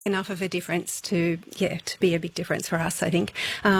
enough of a difference to be a big difference for us, I think.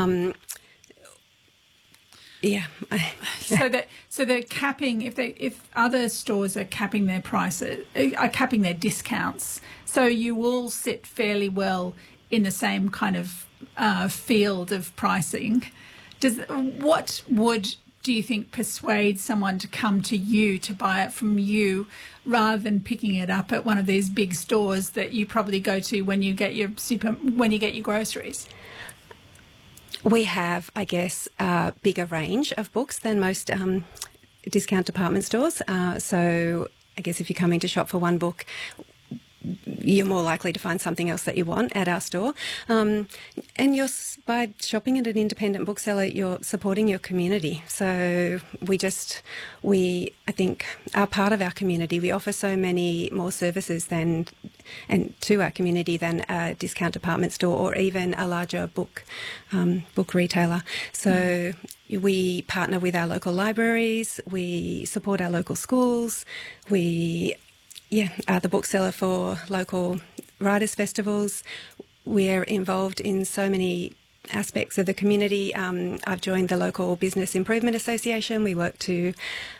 So they're capping, if other stores are capping their prices, are capping their discounts, so you all sit fairly well in the same kind of field of pricing. What would, do you think, persuade someone to come to you to buy it from you rather than picking it up at one of these big stores that you probably go to when you get your groceries? We have, I guess, a bigger range of books than most discount department stores. So I guess if you're coming to shop for one book, you're more likely to find something else that you want at our store. And by shopping at an independent bookseller, you're supporting your community. So we I think, are part of our community. We offer so many more services to our community than a discount department store or even a larger book retailer. So we partner with our local libraries, we support our local schools, we are the bookseller for local writers' festivals. We're involved in so many aspects of the community. I've joined the local Business Improvement Association. We work to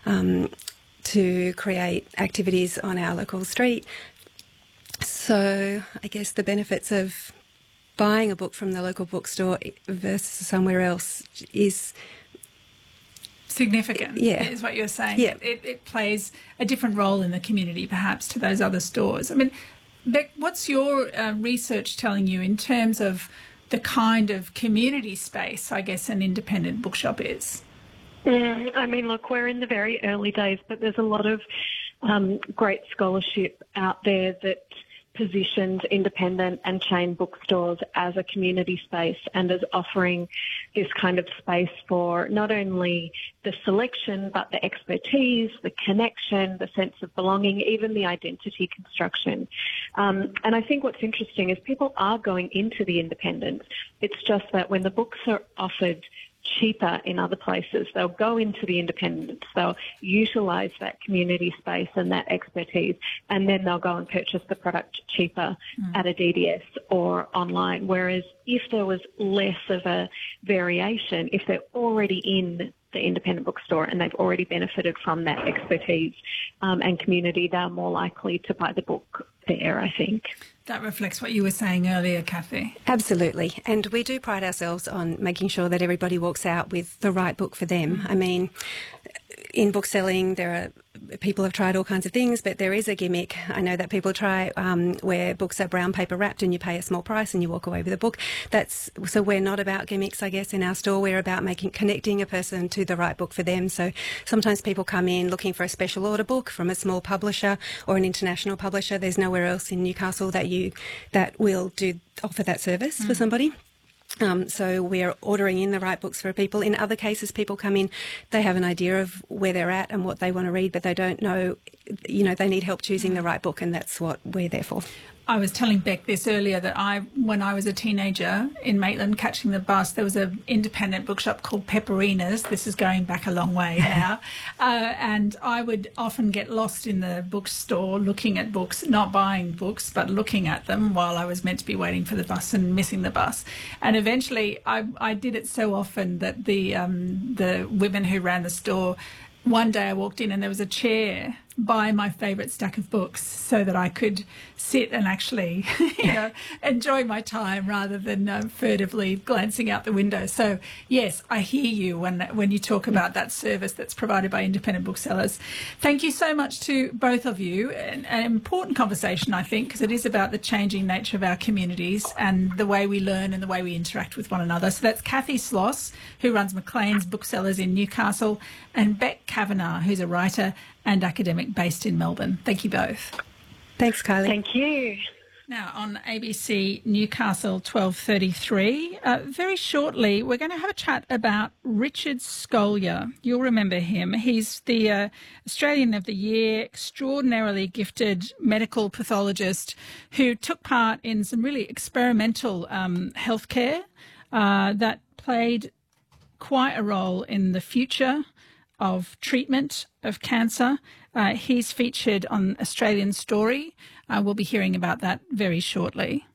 create activities on our local street. So I guess the benefits of buying a book from the local bookstore versus somewhere else is significant, is what you're saying. Yeah. It plays a different role in the community, perhaps, to those other stores. I mean, Beck, what's your research telling you in terms of the kind of community space, I guess, an independent bookshop is? I mean, look, we're in the very early days, but there's a lot of great scholarship out there that positions independent and chain bookstores as a community space and as offering this kind of space for not only the selection but the expertise, the connection, the sense of belonging, even the identity construction. And I think what's interesting is people are going into the independents. It's just that when the books are offered cheaper in other places, they'll go into the independents, they'll utilise that community space and that expertise, and then they'll go and purchase the product cheaper at a DDS or online. Whereas if there was less of a variation, if they're already in the independent bookstore and they've already benefited from that expertise and community, they're more likely to buy the book there, I think. That reflects what you were saying earlier, Kathy. Absolutely. And we do pride ourselves on making sure that everybody walks out with the right book for them. I mean, in bookselling, people have tried all kinds of things, but there is a gimmick. I know that people try where books are brown paper wrapped and you pay a small price and you walk away with a book. So we're not about gimmicks, I guess, in our store. We're about connecting a person to the right book for them. So sometimes people come in looking for a special order book from a small publisher or an international publisher. There's nowhere else in Newcastle that will offer that service for somebody. So we're ordering in the right books for people. In other cases, people come in, they have an idea of where they're at and what they want to read, but they don't know, they need help choosing the right book, and that's what we're there for. I was telling Beck this earlier that when I was a teenager in Maitland catching the bus, there was an independent bookshop called Pepperinas. This is going back a long way now. And I would often get lost in the bookstore looking at books, not buying books, but looking at them while I was meant to be waiting for the bus and missing the bus. And eventually I did it so often that the women who ran the store, one day I walked in and there was a chair by my favourite stack of books so that I could sit and actually, enjoy my time rather than furtively glancing out the window. So, yes, I hear you when you talk about that service that's provided by independent booksellers. Thank you so much to both of you. An important conversation, I think, because it is about the changing nature of our communities and the way we learn and the way we interact with one another. So that's Kathy Sloss, who runs Maclean's Booksellers in Newcastle, and Beck Kavanagh, who's a writer and academic based in Melbourne. Thank you both. Thanks, Kylie. Thank you. Now on ABC Newcastle 12:33, very shortly we're going to have a chat about Richard Scolyer. You'll remember him. He's the Australian of the Year, extraordinarily gifted medical pathologist who took part in some really experimental healthcare that played quite a role in the future of treatment of cancer. He's featured on Australian Story. We'll be hearing about that very shortly.